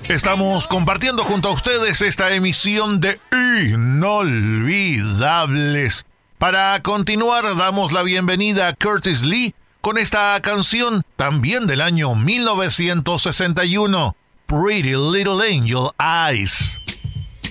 Estamos compartiendo junto a ustedes esta emisión de Inolvidables. Para continuar, damos la bienvenida a Curtis Lee con esta canción, también del año 1961, Pretty Little Angel Eyes.